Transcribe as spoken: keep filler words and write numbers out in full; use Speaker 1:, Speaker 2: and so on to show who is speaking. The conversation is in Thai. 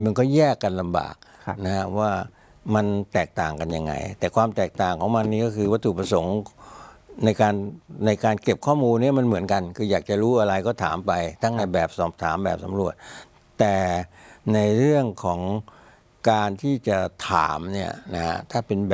Speaker 1: มันก็แยกกันลำบากนะฮะว่ามันแตกต่างกันยังไงแต่ความแตกต่างของมันนี้ก็คือวัตถุประสงค์ในการในการเก็บข้อมูลนี้มันเหมือนกันคืออยากจะรู้อะไรก็ถามไปทั้งในแบบสอบถามแบบสำรวจแต่ในเรื่องของการที่จะถามเนี่ยนะฮะถ้าเป็น